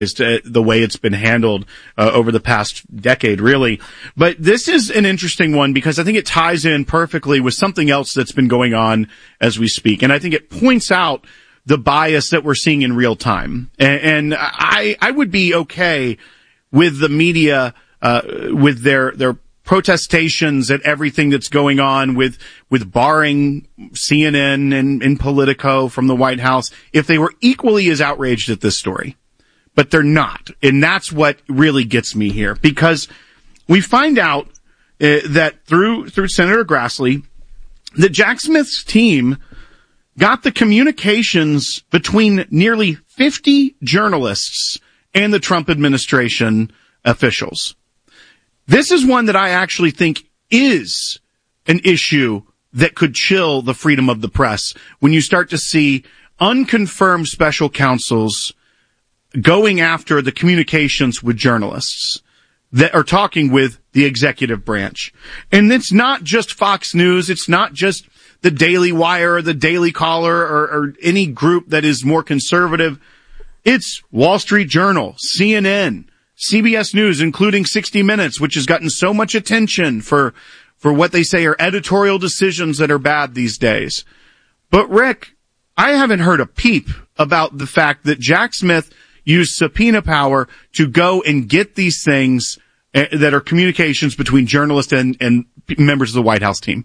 the way it's been handled over the past decade, really. But this is an interesting one because I think it ties in perfectly with something else that's been going on as we speak. And I think it points out the bias that we're seeing in real time. And I would be okay with the media, with their protestations at everything that's going on with barring CNN and Politico from the White House if they were equally as outraged at this story. But they're not. And that's what really gets me here, because we find out that through Senator Grassley, that Jack Smith's team got the communications between nearly 50 journalists and the Trump administration officials. This is one that I actually think is an issue that could chill the freedom of the press when you start to see unconfirmed special counsels going after the communications with journalists that are talking with the executive branch. And it's not just Fox News. It's not just the Daily Wire or the Daily Caller or any group that is more conservative. It's Wall Street Journal, CNN, CBS News, including 60 Minutes, which has gotten so much attention for what they say are editorial decisions that are bad these days. But Rick, I haven't heard a peep about the fact that Jack Smith used subpoena power to go and get these things that are communications between journalists and members of the White House team.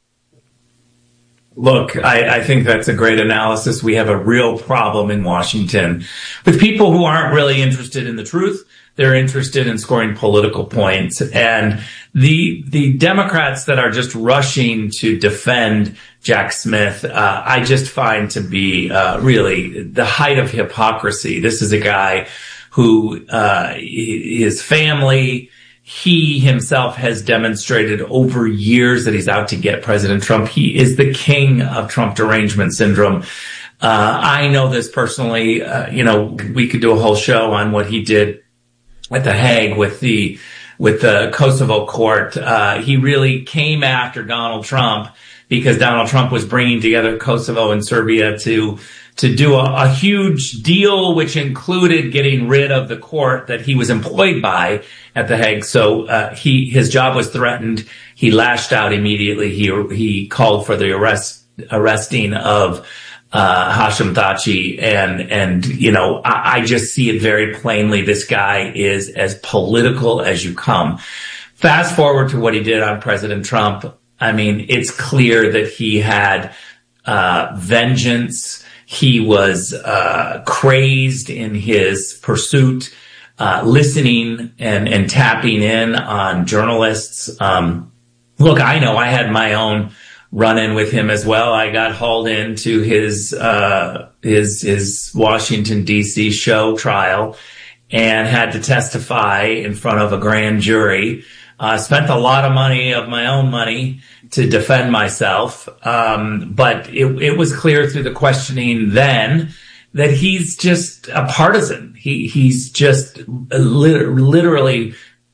Look, I think that's a great analysis. We have a real problem in Washington with people who aren't really interested in the truth. They're interested in scoring political points. And the Democrats that are just rushing to defend Jack Smith, I just find to be really the height of hypocrisy. This is a guy who his family, he himself has demonstrated over years that he's out to get President Trump. He is the king of Trump derangement syndrome. I know this personally. We could do a whole show on what he did at The Hague with the Kosovo court. He really came after Donald Trump because Donald Trump was bringing together Kosovo and Serbia to do a huge deal, which included getting rid of the court that he was employed by at The Hague. So his job was threatened. He lashed out immediately. He called for the arresting of Hashim Thaçi, and I just see it very plainly. This guy is as political as you come. Fast forward to what he did on President Trump. I mean, it's clear that he had vengeance. He was crazed in his pursuit, listening and tapping in on journalists. Look, I know I had my own run-in with him as well. I got hauled into his Washington, D.C. show trial and had to testify in front of a grand jury. Spent a lot of money of my own money to defend myself. But it was clear through the questioning then that he's just a partisan. He's just literally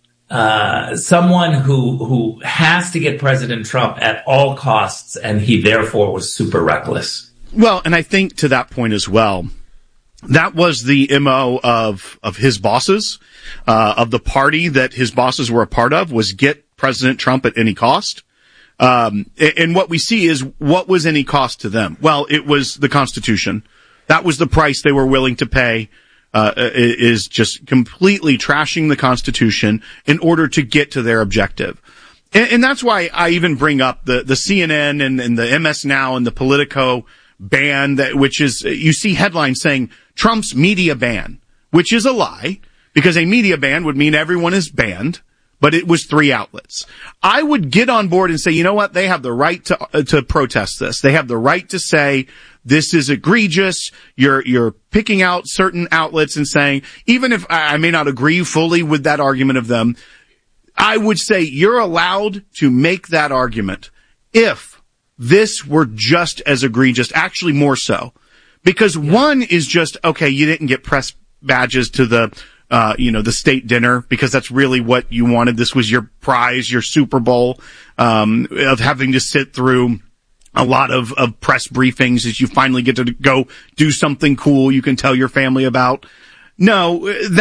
someone who has to get President Trump at all costs, and he therefore was super reckless. Well, and I think to that point as well, that was the MO of his bosses, of the party that his bosses were a part of, was get President Trump at any cost. And what we see is, what was any cost to them? Well, it was the Constitution. That was the price they were willing to pay. Is just completely trashing the Constitution in order to get to their objective. And that's why I even bring up the CNN and the MS Now and the Politico ban, which is, you see headlines saying Trump's media ban, which is a lie, because a media ban would mean everyone is banned, but it was 3 outlets. I would get on board and say, you know what? They have the right to protest this. They have the right to say, this is egregious. You're picking out certain outlets and saying, even if I may not agree fully with that argument of them, I would say you're allowed to make that argument if this were just as egregious, actually more so. Because one is just, okay, you didn't get press badges to the state dinner because that's really what you wanted. This was your prize, your Super Bowl, of having to sit through a lot of press briefings as you finally get to go do something cool you can tell your family about. No,